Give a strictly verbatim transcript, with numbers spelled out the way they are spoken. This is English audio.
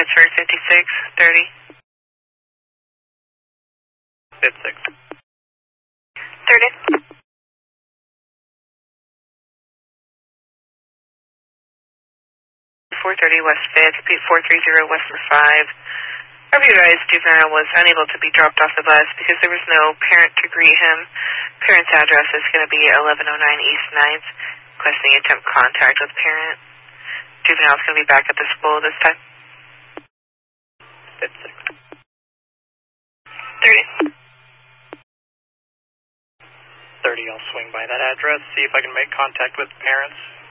Pittsburgh fifty-six thirty. fifty-six. thirty. four thirty West fifth, four thirty West five. Our advised juvenile was unable to be dropped off the bus because there was no parent to greet him. Parent's address is going to be eleven oh nine East ninth, requesting attempt contact with parent. Juvenile is going to be back at the school this time. fifty-six. thirty. thirty, I'll swing by that address, see if I can make contact with parents.